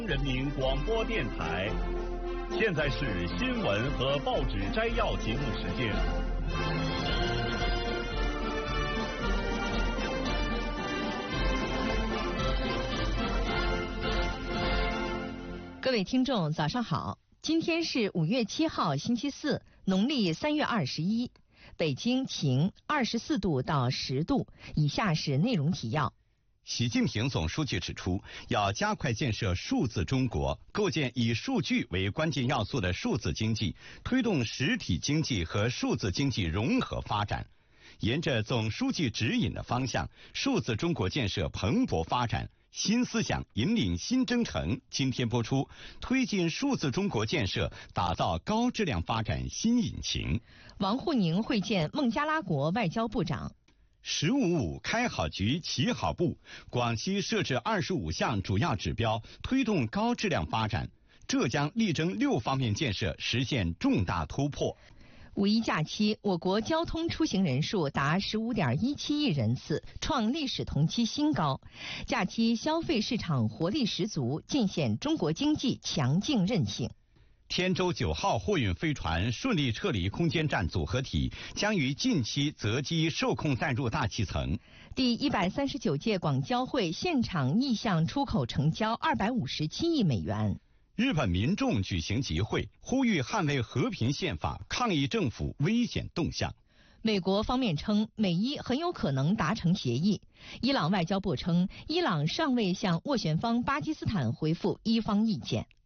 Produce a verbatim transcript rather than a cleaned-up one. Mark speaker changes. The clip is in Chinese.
Speaker 1: 人民广播电台，现在是新闻和报纸摘要节目时间。
Speaker 2: 各位听众，早上好！今天是五月七号，星期四，农历三月二十一。北京晴，二十四度到十度。以下是内容提要。
Speaker 3: 习近平总书记指出，要加快建设数字中国，构建以数据为关键要素的数字经济，推动实体经济和数字经济融合发展。沿着总书记指引的方向，数字中国建设蓬勃发展，新思想引领新征程。今天播出，推进数字中国建设，打造高质量发展新引擎。
Speaker 2: 王沪宁会见孟加拉国外交部长。
Speaker 3: 十五五开好局，起好步。广西设置二十五项主要指标，推动高质量发展。浙江力争六方面建设实现重大突破。
Speaker 2: 五一假期，我国交通出行人数达十五点一七亿人次，创历史同期新高。假期消费市场活力十足，尽显中国经济强劲韧性。
Speaker 3: 天舟九号货运飞船顺利撤离空间站组合体，将于近期择机受控带入大气层。
Speaker 2: 第一百三十九届广交会现场意向出口成交二百五十七亿美元。
Speaker 3: 日本民众举行集会，呼吁捍卫和平宪法，抗议政府危险动向。
Speaker 2: 美国方面称，美伊很有可能达成协议。伊朗外交部称，伊朗尚未向斡旋方巴基斯坦回复伊方意见。